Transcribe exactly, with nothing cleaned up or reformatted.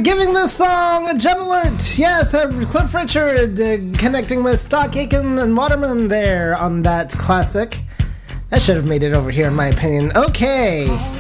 giving this song a gem alert. Yes, uh, Cliff Richard uh, connecting with Stock Aitken and Waterman there on that classic. That should have made it over here, in my opinion. Okay.